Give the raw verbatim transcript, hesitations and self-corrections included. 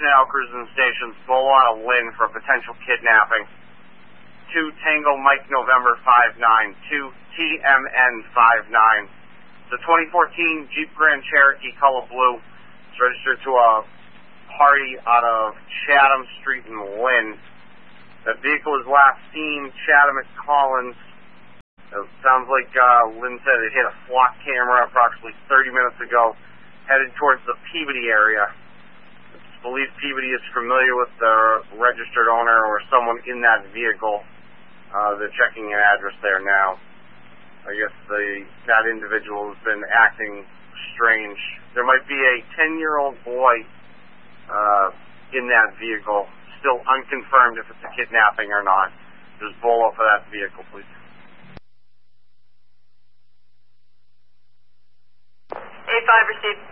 Chanel cruising stations, Bolo out of Lynn for a potential kidnapping. two Tango Mike November five nine, two T M N five nine. The twenty fourteen Jeep Grand Cherokee color blue is registered to a party out of Chatham Street in Lynn. The vehicle was last seen Chatham at Collins. It sounds like uh, Lynn said it hit a flock camera approximately thirty minutes ago, headed towards the Peabody area. It's believed Peabody is familiar with the registered owner or someone in that vehicle. Uh, they're checking an address there now. I guess the that individual has been acting strange. There might be a ten-year-old boy uh, in that vehicle. Still unconfirmed if it's a kidnapping or not. There's Bolo for that vehicle, please. eight five received.